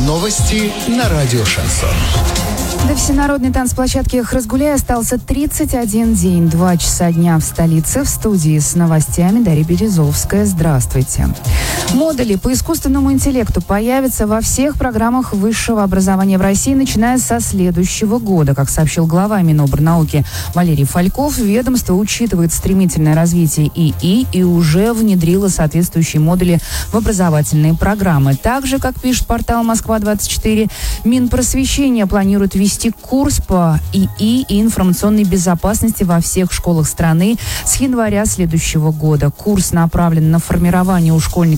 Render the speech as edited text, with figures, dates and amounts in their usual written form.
Новости на радио «Шансон». До всенародной танцплощадки «Хразгуляй» остался 31 день, 2 часа дня в столице. В студии с новостями Дарья Березовская. Здравствуйте. Модули по искусственному интеллекту появятся во всех программах высшего образования в России, начиная со следующего года. Как сообщил глава Минобрнауки Валерий Фальков, ведомство учитывает стремительное развитие ИИ и уже внедрило соответствующие модули в образовательные программы. Также, как пишет портал «Москва-24», Минпросвещение планирует вести курс по ИИ и информационной безопасности во всех школах страны с января следующего года. Курс направлен на формирование у школьников